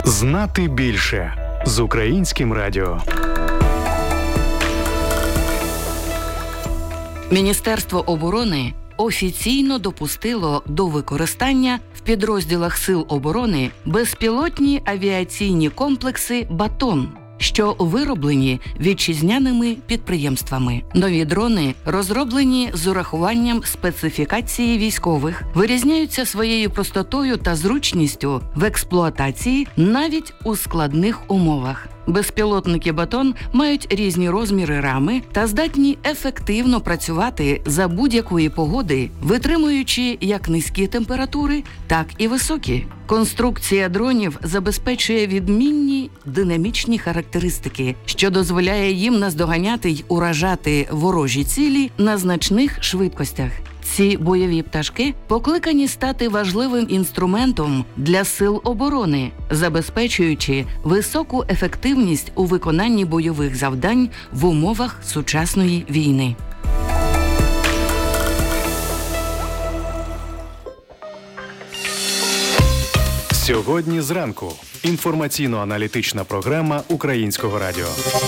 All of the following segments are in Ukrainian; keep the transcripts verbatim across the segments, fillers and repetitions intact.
Знати більше з Українським радіо. Міністерство оборони офіційно допустило до використання в підрозділах Сил оборони безпілотні авіаційні комплекси «Батон», що вироблені вітчизняними підприємствами. Нові дрони, розроблені з урахуванням специфікації військових, вирізняються своєю простотою та зручністю в експлуатації навіть у складних умовах. Безпілотники «Батон» мають різні розміри рами та здатні ефективно працювати за будь-якої погоди, витримуючи як низькі температури, так і високі. Конструкція дронів забезпечує відмінні динамічні характеристики, що дозволяє їм наздоганяти й уражати ворожі цілі на значних швидкостях. Ці бойові пташки покликані стати важливим інструментом для Сил оборони, забезпечуючи високу ефективність у виконанні бойових завдань в умовах сучасної війни. Сьогодні зранку. Інформаційно-аналітична програма Українського радіо.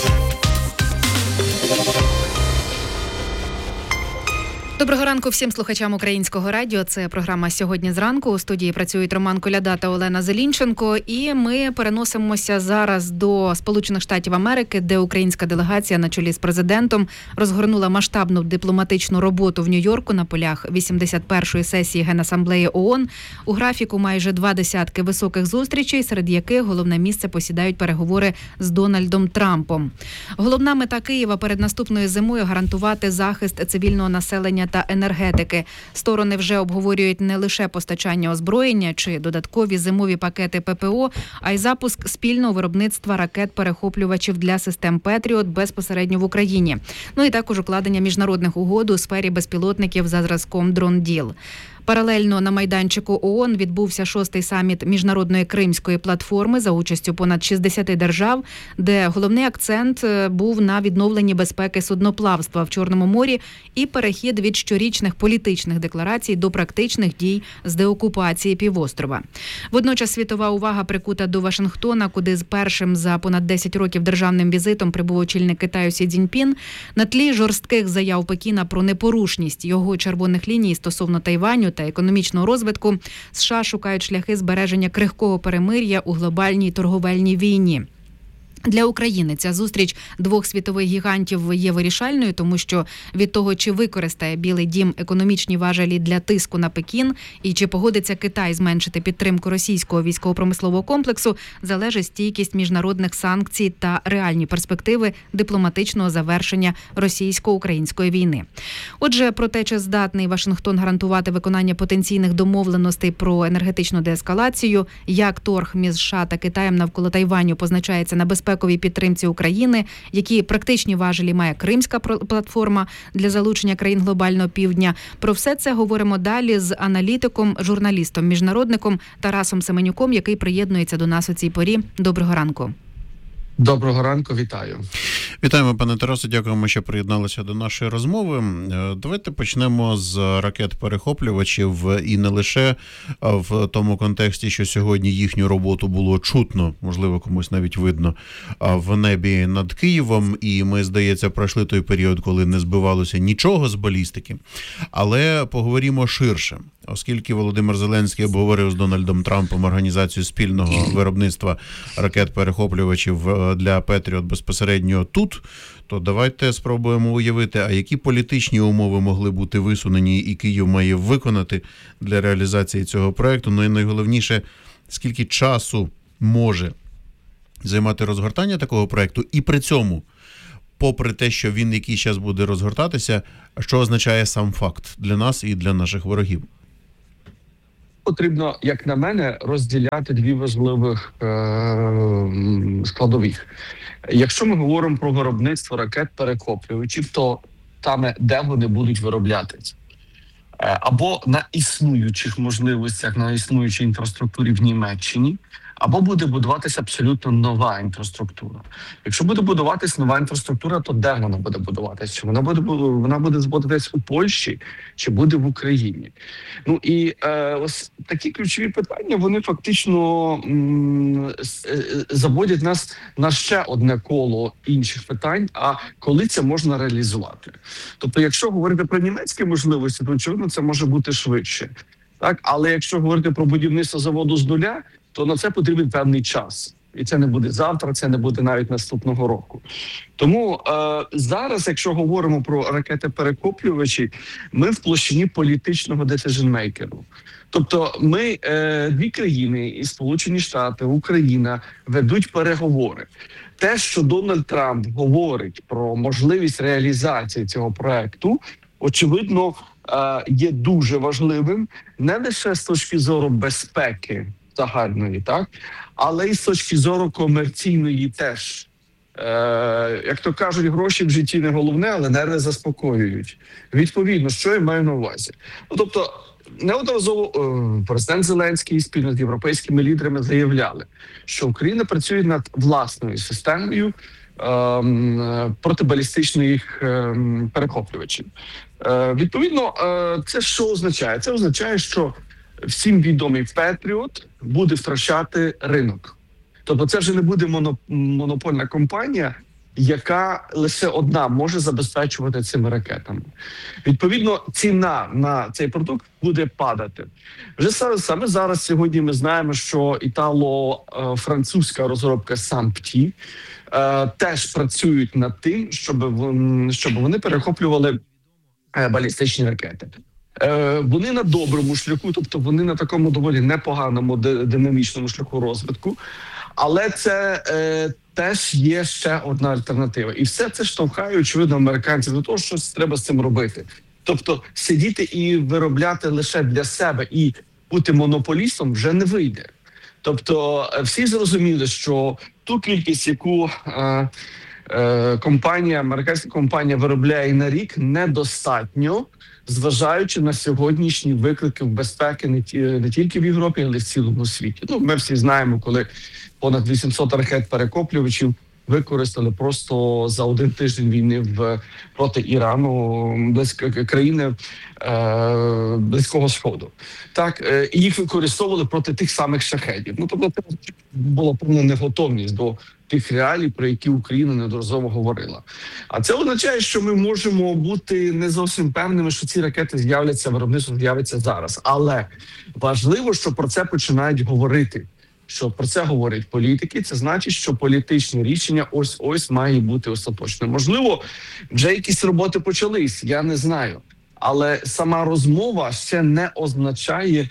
Доброго ранку всім слухачам Українського радіо. Це програма «Сьогодні зранку». У студії працюють Роман Коляда та Олена Зелінченко. І ми переносимося зараз до Сполучених Штатів Америки, де українська делегація на чолі з президентом розгорнула масштабну дипломатичну роботу в Нью-Йорку на полях вісімдесят першої сесії Генасамблеї ООН. У графіку майже два десятки високих зустрічей, серед яких головне місце посідають переговори з Дональдом Трампом. Головна мета Києва перед наступною зимою – гарантувати захист цивільного населення та енергетики. Сторони вже обговорюють не лише постачання озброєння чи додаткові зимові пакети ППО, а й запуск спільного виробництва ракет-перехоплювачів для систем «Петріот» безпосередньо в Україні. Ну і також укладення міжнародних угод у сфері безпілотників за зразком «Дрон-Діл». Паралельно на майданчику ООН відбувся шостий саміт Міжнародної Кримської платформи за участю понад шістдесят держав, де головний акцент був на відновленні безпеки судноплавства в Чорному морі і перехід від щорічних політичних декларацій до практичних дій з деокупації півострова. Водночас світова увага прикута до Вашингтона, куди з першим за понад десять років державним візитом прибув очільник Китаю Сі Цзіньпін, на тлі жорстких заяв Пекіна про непорушність його червоних ліній стосовно Тайваню та економічного розвитку. США шукають шляхи збереження крихкого перемир'я у глобальній торговельній війні. Для України ця зустріч двох світових гігантів є вирішальною, тому що від того, чи використає Білий дім економічні важелі для тиску на Пекін і чи погодиться Китай зменшити підтримку російського військово-промислового комплексу, залежить стійкість міжнародних санкцій та реальні перспективи дипломатичного завершення російсько-української війни. Отже, про те, чи здатний Вашингтон гарантувати виконання потенційних домовленостей про енергетичну деескалацію, як торг між США та Китаєм навколо Тайваню позначається на безпеку підтримці України, які практичні важелі має Кримська платформа для залучення країн глобального півдня. Про все це говоримо далі з аналітиком, журналістом, міжнародником Тарасом Семенюком, який приєднується до нас у цій порі. Доброго ранку. Доброго ранку, вітаю. Вітаємо, пане Тарасе, дякуємо, що приєдналися до нашої розмови. Давайте почнемо з ракет-перехоплювачів і не лише в тому контексті, що сьогодні їхню роботу було чутно, можливо, комусь навіть видно, в небі над Києвом. І ми, здається, пройшли той період, коли не збивалося нічого з балістики. Але поговоримо ширше. Оскільки Володимир Зеленський обговорив з Дональдом Трампом організацію спільного виробництва ракет-перехоплювачів для «Петріот» безпосередньо тут, то давайте спробуємо уявити, а які політичні умови могли бути висунені і Київ має виконати для реалізації цього проєкту. Ну і найголовніше, скільки часу може займати розгортання такого проєкту, і при цьому, попри те, що він який час буде розгортатися, що означає сам факт для нас і для наших ворогів? Потрібно, як на мене, розділяти дві важливих е- складових. Якщо ми говоримо про виробництво ракет-перехоплювачів, то там, де вони будуть вироблятися, або на існуючих можливостях, на існуючій інфраструктурі в Німеччині, або буде будуватися абсолютно нова інфраструктура. Якщо буде будуватися нова інфраструктура, то де вона буде будуватися? Чи вона буде вона буде зводитись у Польщі, чи буде в Україні? Ну і е, ось такі ключові питання, вони фактично м, заводять нас на ще одне коло інших питань, а коли це можна реалізувати. Тобто, якщо говорити про німецькі можливості, то очевидно це може бути швидше. Так, але якщо говорити про будівництво заводу з нуля, то на це потрібен певний час. І це не буде завтра, це не буде навіть наступного року. Тому е, зараз, якщо говоримо про ракети-перехоплювачі, ми в площині політичного decision-maker. Тобто ми, е, дві країни, і Сполучені Штати, Україна, ведуть переговори. Те, що Дональд Трамп говорить про можливість реалізації цього проекту, очевидно, е, є дуже важливим не лише з точки зору безпеки загальної, так, але й з точки зору комерційної теж. Е, як то кажуть, гроші в житті не головне, але нерви заспокоюють. Відповідно, що я маю на увазі? Ну, тобто, неодноразово е, президент Зеленський спільно з європейськими лідерами заявляли, що Україна працює над власною системою е, протибалістичних е, перехоплювачів. Е, відповідно, е, це що означає? Це означає, що всім відомий Петріот буде втрачати ринок. Тобто це вже не буде монопольна компанія, яка лише одна може забезпечувати цими ракетами. Відповідно, ціна на цей продукт буде падати. Вже саме зараз сьогодні ми знаємо, що італо-французька розробка Сампті е, теж працюють над тим, щоб, щоб вони перехоплювали балістичні ракети. Вони на доброму шляху, тобто вони на такому доволі непоганому динамічному шляху розвитку, але це е, теж є ще одна альтернатива. І все це штовхає, очевидно, американців до того, що треба з цим робити. Тобто сидіти і виробляти лише для себе і бути монополістом вже не вийде. Тобто всі зрозуміли, що ту кількість, яку е, е, компанія, американська компанія виробляє на рік, недостатньо, зважаючи на сьогоднішні виклики в безпеки не, ті, не тільки в Європі, але й в цілому світі. Ну, ми всі знаємо, коли понад вісімсот ракет-перехоплювачів використали просто за один тиждень війни в, проти Ірану, близько країни е, Близького Сходу. Так, е, і їх використовували проти тих самих шахедів. Ну, тобто, це була повна неготовність до тих реалій, про які Україна неодноразово говорила. А це означає, що ми можемо бути не зовсім певними, що ці ракети з'являться, виробництво з'явиться зараз. Але важливо, що про це починають говорити. Що про це говорять політики, це значить, що політичне рішення ось-ось має бути остаточним. Можливо, вже якісь роботи почались, я не знаю. Але сама розмова ще не означає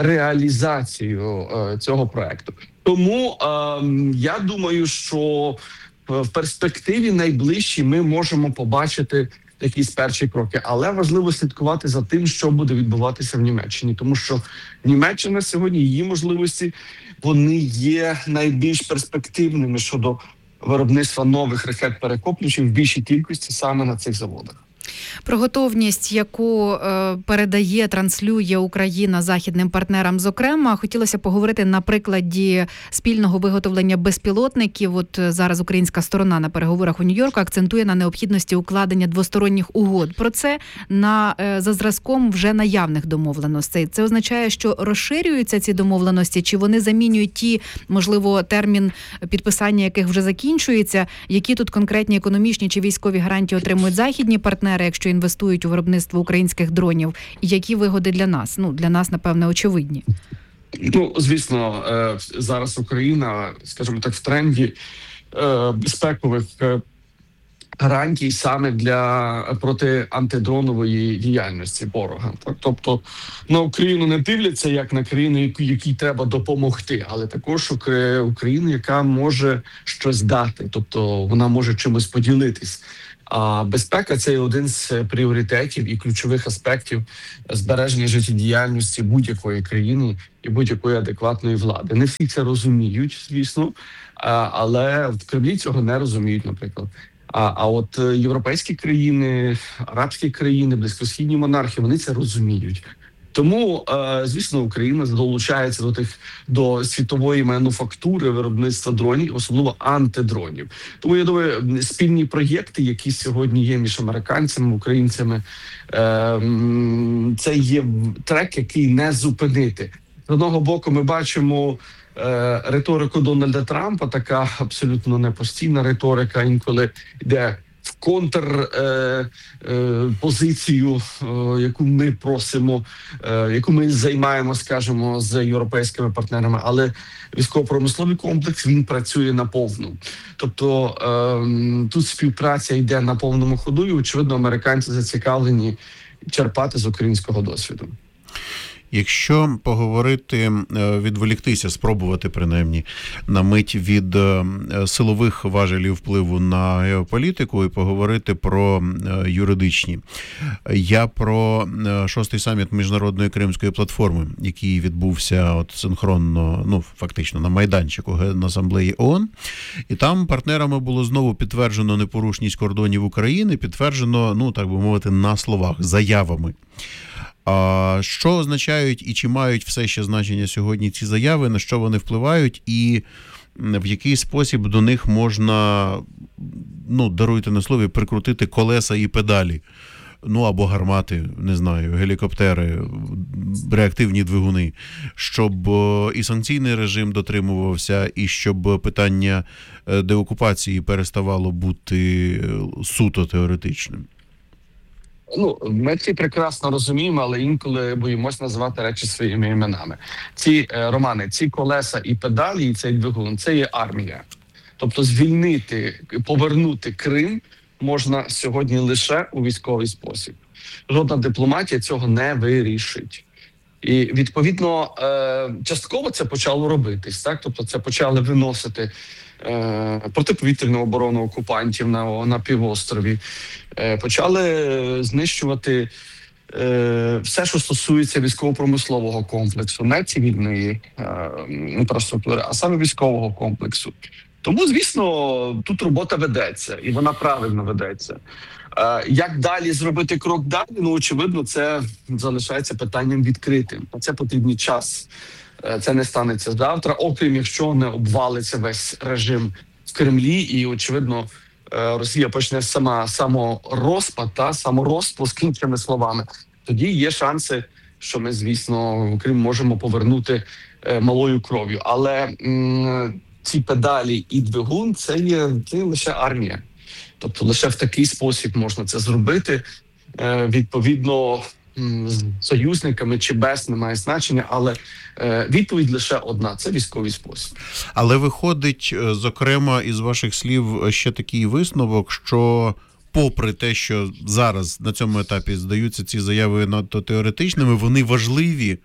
реалізацію е, цього проекту. Тому е, я думаю, що в перспективі найближчій ми можемо побачити якісь перші кроки. Але важливо слідкувати за тим, що буде відбуватися в Німеччині. Тому що Німеччина сьогодні, її можливості, вони є найбільш перспективними щодо виробництва нових ракет-перехоплювачів в більшій кількості саме на цих заводах. Про готовність, яку е, передає, транслює Україна західним партнерам, зокрема, хотілося поговорити на прикладі спільного виготовлення безпілотників. От зараз українська сторона на переговорах у Нью-Йорку акцентує на необхідності укладення двосторонніх угод. Про це на е, за зразком вже наявних домовленостей. Це означає, що розширюються ці домовленості, чи вони замінюють ті, можливо, термін підписання яких вже закінчується, які тут конкретні економічні чи військові гарантії отримують західні партнери, якщо інвестують у виробництво українських дронів, і які вигоди для нас? Ну, для нас, напевне, очевидні. Ну, звісно, зараз Україна, скажімо так, в тренді безпекових гарантій саме для проти антидронової діяльності ворога. Тобто на Україну не дивляться як на країну, якій треба допомогти, але також Україну, яка може щось дати, тобто вона може чимось поділитись. А безпека – це один з пріоритетів і ключових аспектів збереження життєдіяльності будь-якої країни і будь-якої адекватної влади. Не всі це розуміють, звісно, але в Кремлі цього не розуміють, наприклад. А, а от європейські країни, арабські країни, близькосхідні монархи, вони це розуміють. Тому, звісно, Україна долучається до тих до світової мануфактури виробництва дронів, особливо антидронів. Тому я думаю, спільні проєкти, які сьогодні є між американцями, українцями, це є трек, який не зупинити. З одного боку, ми бачимо риторику Дональда Трампа, така абсолютно непостійна риторика, інколи йде в контрпозицію, е, е, яку ми просимо, е, яку ми займаємо, скажімо, з європейськими партнерами, але військово-промисловий комплекс, він працює на повну. Тобто е, тут співпраця йде на повному ходу, і, очевидно, американці зацікавлені черпати з українського досвіду. Якщо поговорити, відволіктися, спробувати принаймні на мить від силових важелів впливу на геополітику і поговорити про юридичні. Я про шостий саміт Міжнародної Кримської платформи, який відбувся от синхронно, ну фактично на майданчику Генасамблеї ООН. І там партнерами було знову підтверджено непорушність кордонів України, підтверджено, ну так би мовити, на словах, заявами. А що означають і чи мають все ще значення сьогодні ці заяви, на що вони впливають і в який спосіб до них можна, ну, даруйте на слові, прикрутити колеса і педалі, ну або гармати, не знаю, гелікоптери, реактивні двигуни, щоб і санкційний режим дотримувався, і щоб питання деокупації переставало бути суто теоретичним? Ну, ми ці прекрасно розуміємо, але інколи боїмось називати речі своїми іменами. Ці, е, Романе, ці колеса і педалі, і цей двигун – це є армія. Тобто звільнити, повернути Крим можна сьогодні лише у військовий спосіб. Жодна дипломатія цього не вирішить. І, відповідно, е, частково це почало робитись, так? Тобто це почали виносити е, протиповітряну оборону окупантів на, на півострові, е, почали знищувати е, все, що стосується військово-промислового комплексу, не цивільної е, інфраструктури, а саме військового комплексу. Тому, звісно, тут робота ведеться, і вона правильно ведеться. Як далі зробити крок далі? Ну, очевидно, це залишається питанням відкритим. На це потрібний час. Це не станеться завтра, окрім якщо не обвалиться весь режим в Кремлі, і, очевидно, Росія почне сама саморозпад та саморозпуск, іншими словами. Тоді є шанси, що ми, звісно, Крим можемо повернути малою кров'ю. Але м- ці педалі і двигун – це є, це є лише армія. Тобто лише в такий спосіб можна це зробити. Е, відповідно, з союзниками чи без немає значення, але е, відповідь лише одна – це військовий спосіб. Але виходить, зокрема, із ваших слів ще такий висновок, що попри те, що зараз на цьому етапі здаються ці заяви надто теоретичними, вони важливі,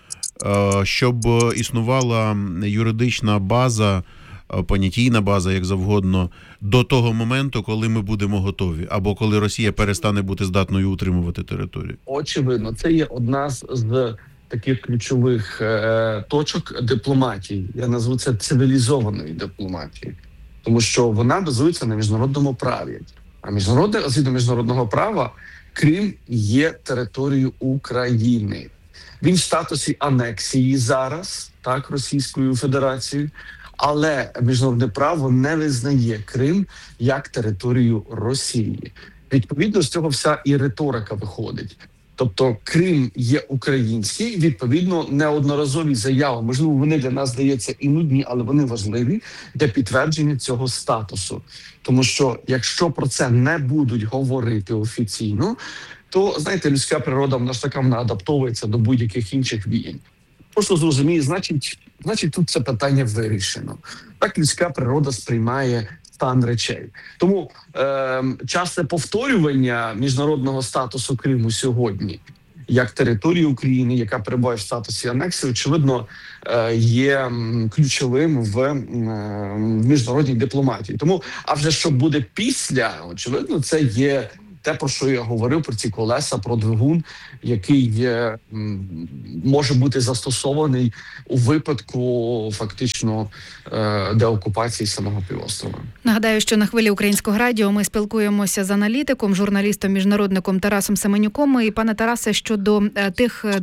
е, щоб існувала юридична база, понятійна база, як завгодно, до того моменту, коли ми будемо готові, або коли Росія перестане бути здатною утримувати територію? Очевидно, це є одна з, з таких ключових е, точок дипломатії. Я назву це цивілізованої дипломатії, тому що вона базується на міжнародному праві. А міжнародне, згідно міжнародного права, Крим є територією України. Він в статусі анексії зараз, так, Російською Федерацією, але міжнародне право не визнає Крим як територію Росії. Відповідно, з цього вся і риторика виходить. Тобто Крим є український, відповідно, неодноразові заяви, можливо, вони для нас здаються і нудні, але вони важливі для підтвердження цього статусу. Тому що якщо про це не будуть говорити офіційно, то, знаєте, людська природа, вона ж така, вона адаптовується до будь-яких інших війн. Просто зрозуміє, значить, значить, тут це питання вирішено. Так людська природа сприймає стан речей. Тому е, часте повторювання міжнародного статусу Криму сьогодні, як території України, яка перебуває в статусі анексії, очевидно, е, є ключовим в, е, в міжнародній дипломатії. Тому, а вже що буде після, очевидно, це є те, про що я говорив, про ці колеса, про двигун, який є, може бути застосований у випадку фактично деокупації самого півострова. Нагадаю, що на хвилі Українського радіо ми спілкуємося з аналітиком, журналістом, міжнародником Тарасом Семенюком. І, пане Тарасе, щодо тих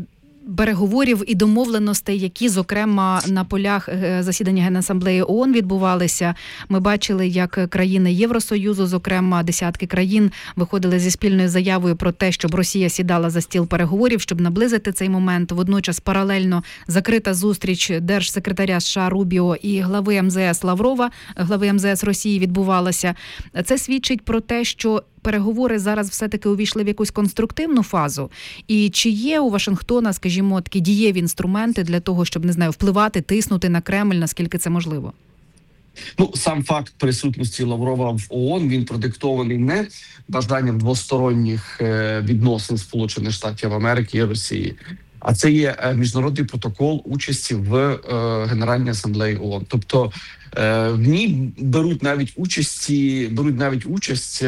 переговорів і домовленостей, які, зокрема, на полях засідання Генасамблеї ООН відбувалися. Ми бачили, як країни Євросоюзу, зокрема десятки країн, виходили зі спільною заявою про те, щоб Росія сідала за стіл переговорів, щоб наблизити цей момент. Водночас паралельно закрита зустріч держсекретаря США Рубіо і глави ем зе ес Лаврова, глави ем зе ес Росії відбувалася. Це свідчить про те, що переговори зараз все-таки увійшли в якусь конструктивну фазу? І чи є у Вашингтона, скажімо, такі дієві інструменти для того, щоб, не знаю, впливати, тиснути на Кремль, наскільки це можливо? Ну, сам факт присутності Лаврова в ООН, він продиктований не бажанням двосторонніх відносин Сполучених Штатів Америки і Росії, а це є міжнародний протокол участі в Генеральній асамблеї ООН. Тобто в ній беруть навіть участі, беруть навіть участь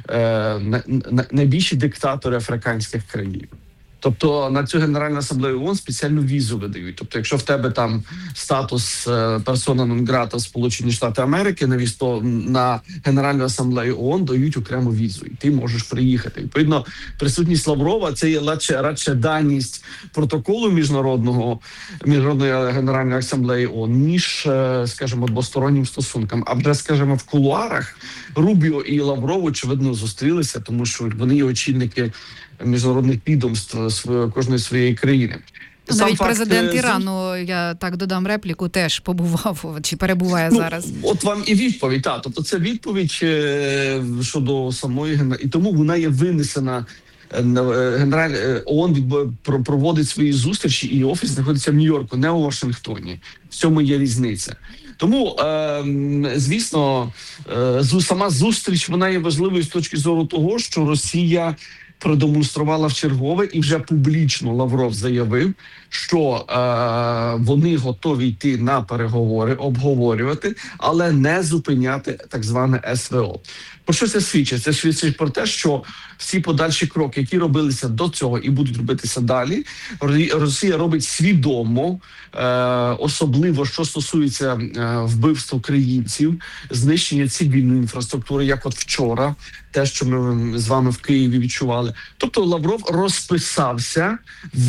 найбільші диктатори африканських країн. Тобто на цю Генеральну асамблею ООН спеціальну візу видають. Тобто, якщо в тебе там статус персона нон грата в Сполучені Штати Америки, навісто на Генеральну асамблею ООН дають окрему візу, і ти можеш приїхати. Відповідно, присутність Лаврова – це є радше, радше даність протоколу міжнародного, міжнародної Генеральної асамблеї ООН, ніж, скажімо, двостороннім стосункам. А вже, скажімо, в кулуарах Рубіо і Лавров, очевидно, зустрілися, тому що вони є очільники міжнародних відомств кожної своєї країни. Сам Навіть факт, президент Ірану, я так додам репліку, теж побував чи перебуває ну, зараз. От вам і відповідь. Так, тобто це відповідь щодо самої Генеральної. І тому вона є винесена. Генераль ООН проводить свої зустрічі, і офіс знаходиться в Нью-Йорку, не у Вашингтоні. В цьому є різниця. Тому, звісно, сама зустріч, вона є важливою з точки зору того, що Росія продемонструвала вчергове і вже публічно Лавров заявив, що е, вони готові йти на переговори, обговорювати, але не зупиняти так зване ес ве о. Про що це свідчить? Це свідчить про те, що всі подальші кроки, які робилися до цього і будуть робитися далі, Росія робить свідомо, е, особливо, що стосується е, вбивств українців, знищення цивільної інфраструктури, як от вчора, те, що ми з вами в Києві відчували. Тобто Лавров розписався в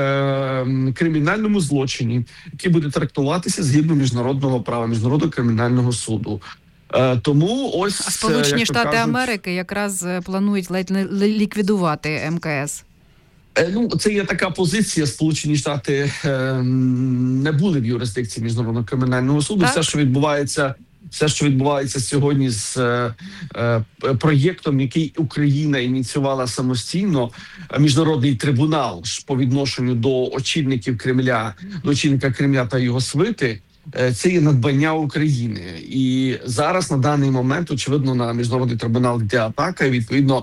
е, кримінальному злочині, який буде трактуватися згідно міжнародного права, Міжнародного кримінального суду. Тому ось а Сполучені Штати кажуть, Америки якраз планують ледь не ліквідувати ем ка ес. Ну, це є така позиція. Сполучені Штати е, не були в юрисдикції Міжнародного кримінального суду. Так? Все, що відбувається, все, що відбувається сьогодні з е, е, проєктом, який Україна ініціювала самостійно, міжнародний трибунал по відношенню до очільників Кремля, до очільника Кремля та його свити. Це є надбання України. І зараз, на даний момент, очевидно, на міжнародний трибунал йде атака. І, відповідно,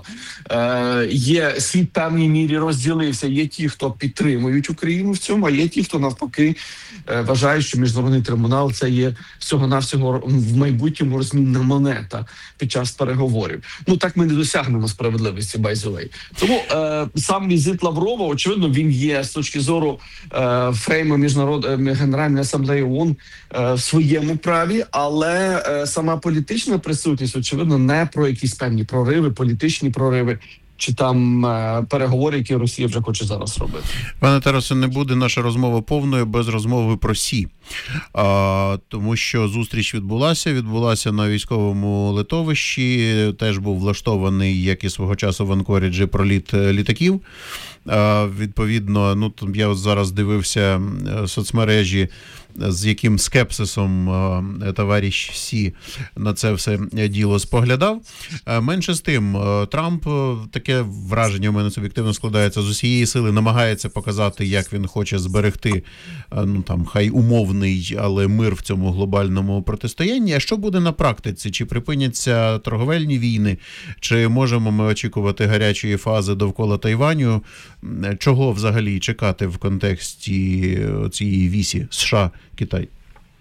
є світ в певній мірі розділився. Є ті, хто підтримують Україну в цьому, а є ті, хто навпаки вважають, що міжнародний трибунал – це є всього-навсього в майбутньому розмінна монета під час переговорів. Ну, так ми не досягнемо справедливості, by the way. Тому сам візит Лаврова, очевидно, він є з точки зору фрейму Міжнародної Генеральної асамблеї ООН в своєму праві, але сама політична присутність, очевидно, не про якісь певні прориви, політичні прориви, чи там переговори, які Росія вже хоче зараз робити. Пане Тарасе, не буде наша розмова повною без розмови про Сі. А, тому що зустріч відбулася, відбулася на військовому литовищі, теж був влаштований, як і свого часу в Анкоріджі, проліт літаків. А, відповідно, ну, я от зараз дивився соцмережі, з яким скепсисом е, товариш Сі на це все діло споглядав. Е, менше з тим, е, Трамп, е, таке враження у мене суб'єктивно складається, з усієї сили намагається показати, як він хоче зберегти, е, ну там, хай умовний, але мир в цьому глобальному протистоянні. А що буде на практиці? Чи припиняться торговельні війни? Чи можемо ми очікувати гарячої фази довкола Тайваню? Чого взагалі чекати в контексті цієї вісі США Китай?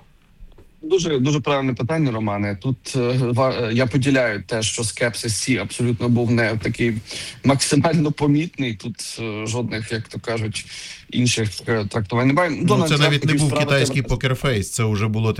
Дуже дуже правильне питання, Романе. Тут е, я поділяю те, що скепсис Сі абсолютно був не такий максимально помітний. Тут е, жодних, як то кажуть, інших е, трактувань немає. Ну, це навіть не був китайський покерфейс, це вже було